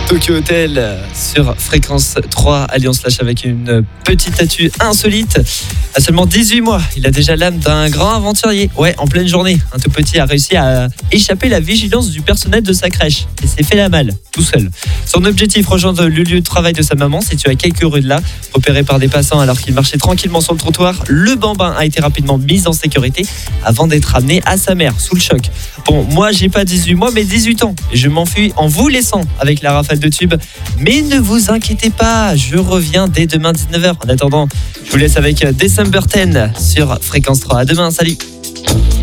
Tokyo Hotel sur Fréquence 3, Alliance Lâche avec une petite statue insolite. À seulement 18 mois, il a déjà l'âme d'un grand aventurier. Ouais, en pleine journée, un tout petit a réussi à échapper à la vigilance du personnel de sa crèche et s'est fait la malle, tout seul. Son objectif, rejoindre le lieu de travail de sa maman, situé à quelques rues de là. Repéré par des passants alors qu'il marchait tranquillement sur le trottoir, le bambin a été rapidement mis en sécurité avant d'être amené à sa mère, sous le choc. Bon, moi j'ai pas 18 mois mais 18 ans et je m'enfuis en vous laissant avec la rafale de tubes. Mais ne vous inquiétez pas, je reviens dès demain 19h. En attendant, je vous laisse avec December 10 sur Fréquence 3. À demain, salut.